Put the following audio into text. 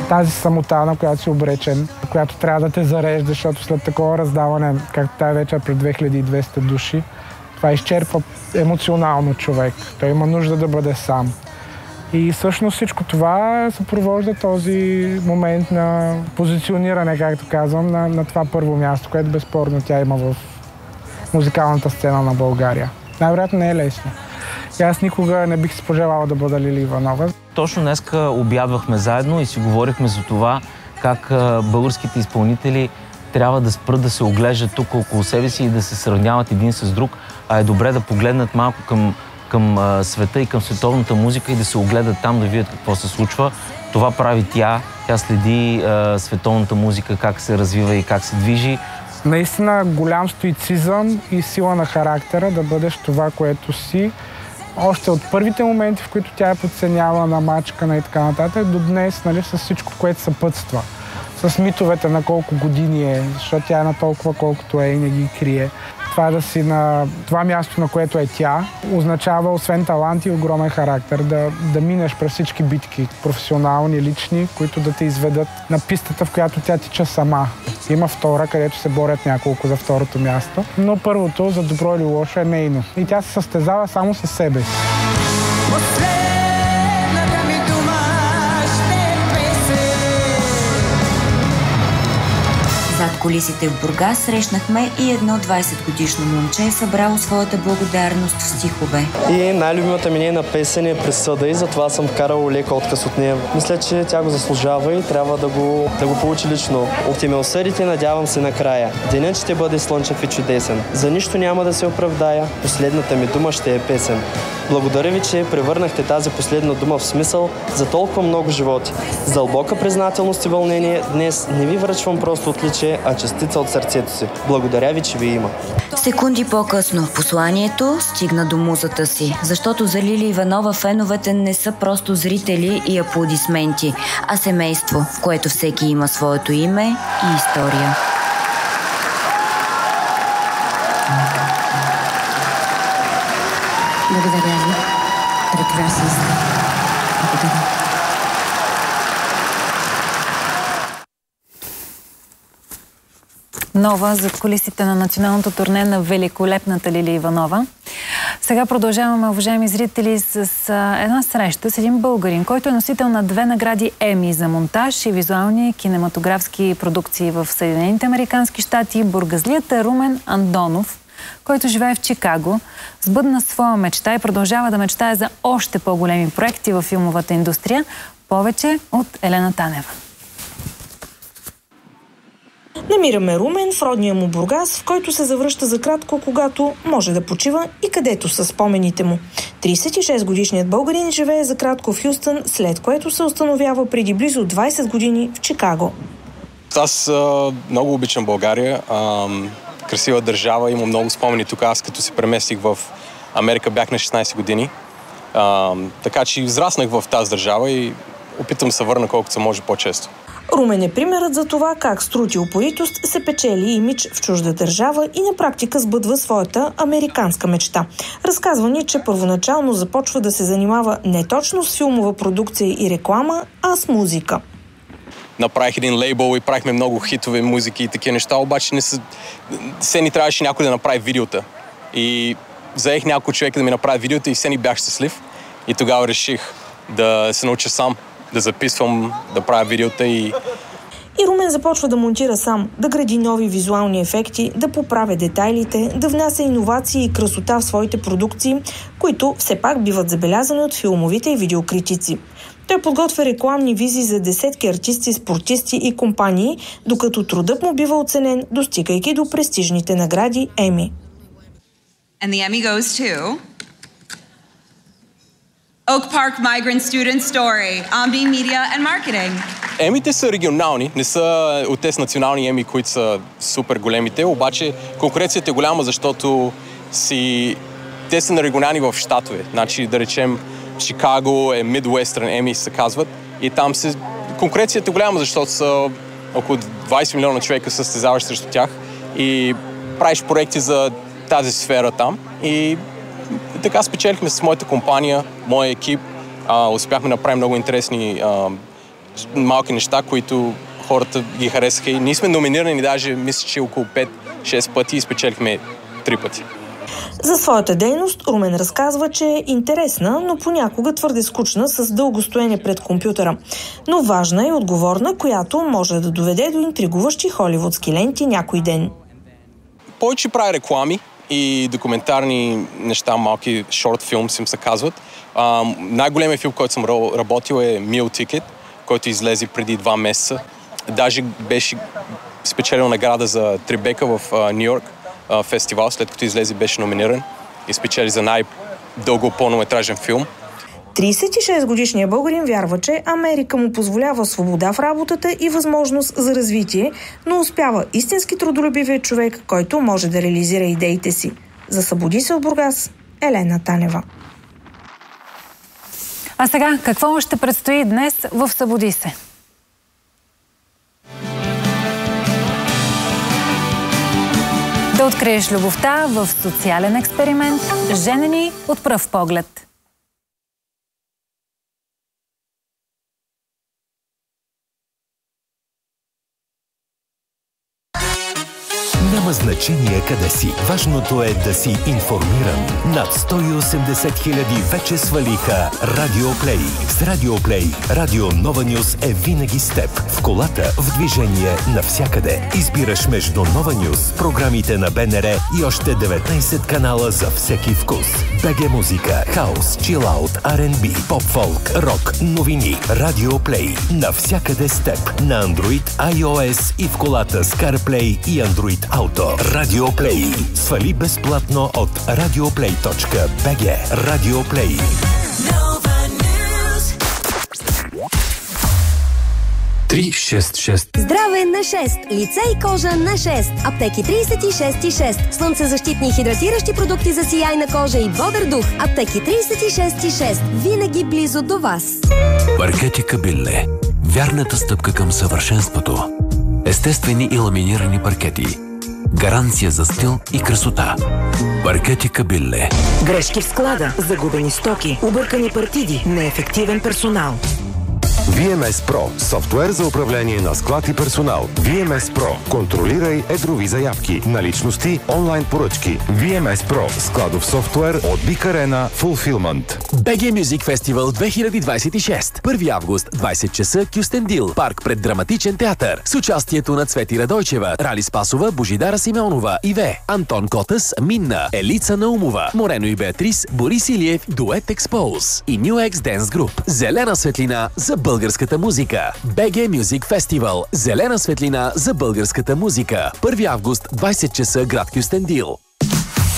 тази самота, на която си обречен, която трябва да те зарежда, защото след такова раздаване, както тази вечер пред 2200 души, това изчерпва емоционално човек. Той има нужда да бъде сам. И всъщност всичко това съпровожда този момент на позициониране, както казвам, на това първо място, което безспорно тя има в музикалната сцена на България. Най-вероятно не е лесно. И аз никога не бих си пожелала да бъда Лили Иванова. Точно днеска обядвахме заедно и си говорихме за това как българските изпълнители трябва да спрат да се оглеждат тук около себе си и да се сравняват един с друг, а е добре да погледнат малко към света и към световната музика и да се огледат там, да видят какво се случва. Това прави тя. Тя следи световната музика, как се развива и как се движи. Наистина голям стоицизъм и сила на характера да бъдеш това, което си. Още от първите моменти, в които тя е подценявана, мачкана и така нататък, до днес, нали, с всичко, което съпътства. С митовете на колко години е, защото тя е на толкова колкото е и не ги крие. Това да си на това място, на което е тя, означава освен талант и огромен характер, да минеш през всички битки, професионални, лични, които да те изведат на пистата, в която тя тича сама. Има втора, където се борят няколко за второто място, но първото, за добро или лошо, е нейно. И тя се състезава само със себе си. Зад кулисите в Бургас срещнахме и едно 20-годишно момче, събрало своята благодарност в стихове. И най-любимата ми нейна песен е Присъда и затова съм вкарал лека отказ от нея. Мисля, че тя го заслужава и трябва да го получи лично. Ще ме осъдите, надявам се накрая. Денят ще бъде слънчев и чудесен. За нищо няма да се оправдая. Последната ми дума ще е песен. Благодаря ви, че превърнахте тази последна дума в смисъл за толкова много животи. С дълбока признателност и вълнение днес не ви връчвам просто отличие, а частица от сърцето си. Благодаря ви, че ви има. Секунди по-късно посланието стигна до музата си, защото за Лили Иванова феновете не са просто зрители и аплодисменти, а семейство, в което всеки има своето име и история. Благодаря ви. Прекрасни сте. Благодаря. Нова зад кулисите на националното турне на великолепната Лили Иванова. Сега продължаваме, уважаеми зрители, с една среща с един българин, който е носител на 2 награди Еми за монтаж и визуални кинематографски продукции в Съединените американски щати. Бургазлият е Румен Андонов, който живее в Чикаго, сбъдна своя мечта и продължава да мечтае за още по-големи проекти във филмовата индустрия. Повече от Елена Танева. Намираме Румен в родния му Бургас, в който се завръща за кратко, когато може да почива и където са спомените му. 36-годишният българин живее за кратко в Хюстън, след което се установява преди близо 20 години в Чикаго. Аз много обичам България. Красива държава, има много спомени тук. Аз като се преместих в Америка бях на 16 години. Така че израснах в тази държава и опитам се върна колкото се може по-често. Румен е примерът за това как с труд и упоритост се печели имидж в чужда държава и на практика сбъдва своята американска мечта. Разказва ни, че първоначално започва да се занимава не точно с филмова продукция и реклама, а с музика. Направих един лейбъл и правихме много хитове, музики и такива неща, обаче все ни трябваше някой да направи видеота. И заех няколко човека да ми направи видеота и все ни бях щастлив. И тогава реших да се науча сам, да записвам, да правя видеота и Румен започва да монтира сам, да гради нови визуални ефекти, да поправя детайлите, да внася иновации и красота в своите продукции, които все пак биват забелязани от филмовите и видеокритици. Той подготвя рекламни визии за десетки артисти, спортисти и компании, докато трудът му бива оценен, достигайки до престижните награди Еми. And the Emmy goes to Oak Park Migrant Student Story, Omni Media and Marketing. Емите са регионални, не са от тези национални еми, които са супер големите, обаче конкуренцията е голяма, защото те са на регионални в щатове. Значи, да речем, Чикаго е Midwestern Еми, се казват, и там конкуренцията е голяма, защото са около 20 милиона човека състезаващи срещу тях и правиш проекти за тази сфера там. И така спечелихме с моята компания, моя екип, успяхме да направим много интересни малки неща, които хората ги харесаха и ние сме номинирани даже, мисля, че около 5-6 пъти и спечелихме 3 пъти. За своята дейност Румен разказва, че е интересна, но понякога твърде скучна с дълго стоене пред компютъра. Но важна и отговорна, която може да доведе до интригуващи холивудски ленти някой ден. Повече прави реклами и документарни неща, малки шорт филмс им се казват. Най-големият филм, който съм работил е Meal Ticket, който излезе преди 2 месеца. Даже беше спечелил награда за Трибека в Нью-Йорк фестивал, след като излезе беше номиниран и спечели за най-дълго пълнометражен филм. 36-годишният българин вярва, че Америка му позволява свобода в работата и възможност за развитие, но успява истински трудолюбивият човек, който може да реализира идеите си. За Събуди се от Бургас, Елена Танева. А сега, какво ще предстои днес в Събуди се? Да откриеш любовта в социален експеримент, женени от пръв поглед. Няма значение къде си. Важното е да си информиран. Над 180 хиляди вече свалиха Радиоплей. С Радиоплей Радио Нова Нюс е винаги с теб. В колата, в движение, навсякъде. Избираш между Нова Нюс, програмите на БНР и още 19 канала за всеки вкус. БГ музика, хаус, чилаут, R&B, поп-фолк, рок, новини. Радиоплей. Навсякъде с теб. На Android, iOS и в колата с CarPlay и Android Auto. Радиоплей. Свали безплатно от radioplay.bg. Радиоплей. Здраве на 6. Лице и кожа на 6. Аптеки 36,6. Слънцезащитни и хидратиращи продукти за сияйна кожа и бодър дух. Аптеки 36,6. Винаги близо до вас. Паркети Кабилле. Вярната стъпка към съвършенството. Естествени и ламинирани паркети. Гаранция за стил и красота. Паркети Кабилле. Грешки в склада, загубени стоки, объркани партиди, неефективен персонал. VMS Pro – софтуер за управление на склад и персонал. VMS Pro – контролирай едрови заявки, наличности, онлайн поръчки. VMS Pro – складов софтуер от Big Arena Fulfillment. BG Music Festival 2026. 1 август, 20 часа, Кюстендил, парк пред Драматичен театър. С участието на Цвети Радойчева, Рали Спасова, Божидара Симеонова, Иве, Антон Котас, Минна, Елица Наумова, Морено и Беатрис, Борис Илиев, Дует Expose и New X Dance Group. Зелена светлина за българската музика. BG Music Festival. Зелена светлина за българската музика. 1 август, 20 часа, град Кюстендил.